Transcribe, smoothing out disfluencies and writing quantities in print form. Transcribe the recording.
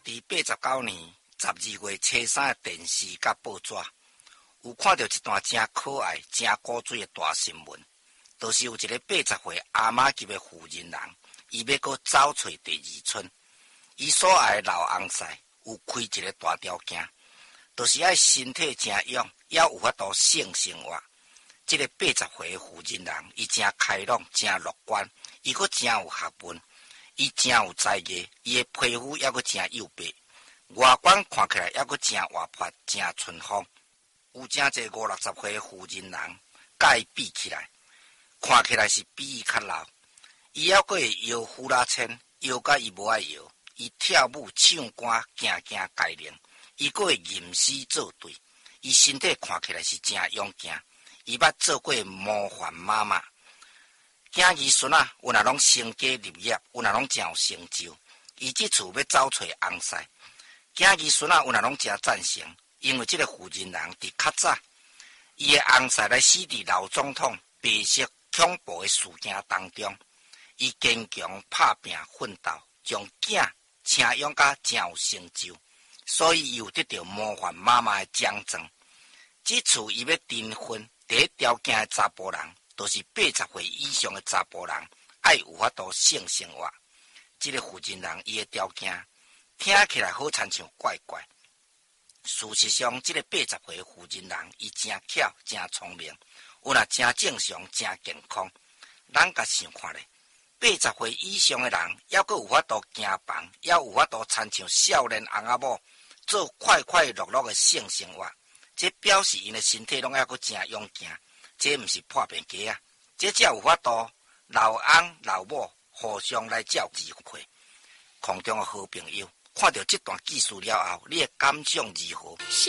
伫89年12月初3的电视甲报纸，有看到一段真可爱、真古锥的大新闻，就是有一个80岁阿嬷级的妇人人，伊要搁走找第二春。伊所爱的老翁婿有开一个大条件，就是爱身体真勇，也有法度性生活。这个80岁的妇人人，伊真开朗、真乐观，伊搁真有学问，伊真有才艺，伊的皮肤也搁真幼白，外观看起来也搁真活泼、真春风。有真侪50-60岁的妇人人，甲伊比起来，看起来是比伊较老。伊还搁会摇呼啦圈，摇甲伊无爱摇。伊跳舞、唱歌、行概念，伊搁会吟诗作对。伊身体看起来是真勇健。伊捌做过模范妈妈，囝儿孙啊，有若拢成家立业，有若拢真有成就。伊即次要走找翁婿，囝儿孙啊，有若拢真赞成，因为即个妇人人伫较早，伊的翁婿来死伫老总统白色恐怖的事件当中，伊坚强拍拼奋斗，将囝请养甲真有成就，所以伊有得到模范妈妈的奖状。即次伊要订婚。第一条件的查甫人，就是80岁以上的查甫人，爱有法度性生活。这个妇人人伊的条件听起来好亲像怪怪，事实上，这个80岁的妇人人，伊真巧、真聪明，有若真正常、真健康。咱甲想看咧，80岁以上的人，还阁有法度行房，还有法度亲像少年翁仔某，做快快乐乐的性生活。这表示因的身体拢还阁真勇健，这毋是破病鸡啊！这才有法度老翁老母互相来照顾。空中的好朋友，看到这段技术了后，你的感想如何？